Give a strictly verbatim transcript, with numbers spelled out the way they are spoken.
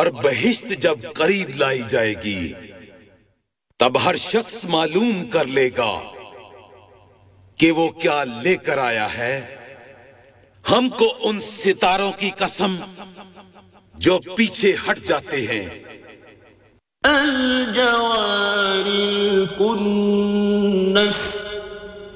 और बहिश्त जब करीब लाई जाएगी तब हर शख्स मालूम कर लेगा कि वो क्या लेकर आया है। हमको उन सितारों की कसम जो पीछे हट जाते हैं। अल-जवारिल कुन्नस